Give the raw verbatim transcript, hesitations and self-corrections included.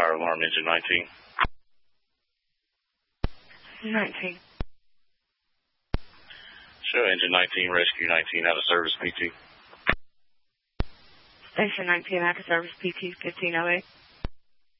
fire alarm, engine nineteen. nineteen. Show engine nineteen, rescue nineteen, out of service, P T. Station nineteen, out of service, P T fifteen oh eight.